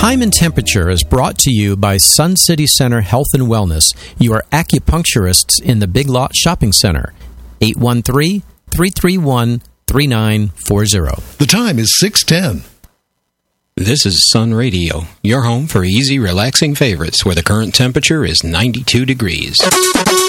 Time and Temperature is brought to you by Sun City Center Health and Wellness, your acupuncturists in the Big Lot Shopping Center. 813-331-3940. The time is 6:10. This is Sun Radio, your home for easy, relaxing favorites where the current temperature is 92 degrees.